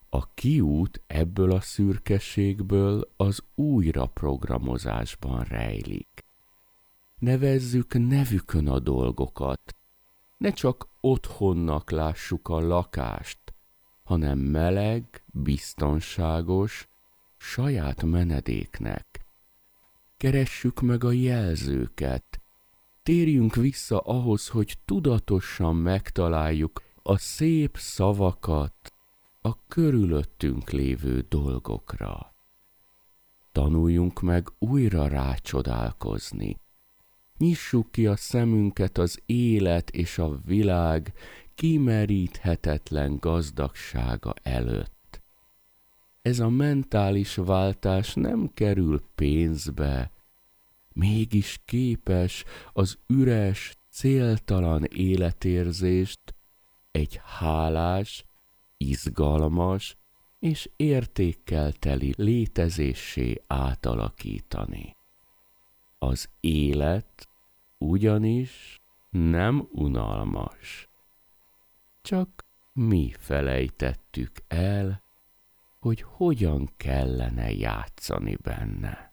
A kiút ebből a szürkeségből az újraprogramozásban rejlik. Nevezzük nevükön a dolgokat, ne csak otthonnak lássuk a lakást, hanem meleg, biztonságos, saját menedéknek. Keressük meg a jelzőket, térjünk vissza ahhoz, hogy tudatosan megtaláljuk a szép szavakat a körülöttünk lévő dolgokra. Tanuljunk meg újra rácsodálkozni. Nyissuk ki a szemünket az élet és a világ kimeríthetetlen gazdagsága előtt. Ez a mentális váltás nem kerül pénzbe, mégis képes az üres, céltalan életérzést egy hálás, izgalmas és értékkel teli létezéssé átalakítani. Az élet ugyanis nem unalmas, csak mi felejtettük el, hogy hogyan kellene játszani benne.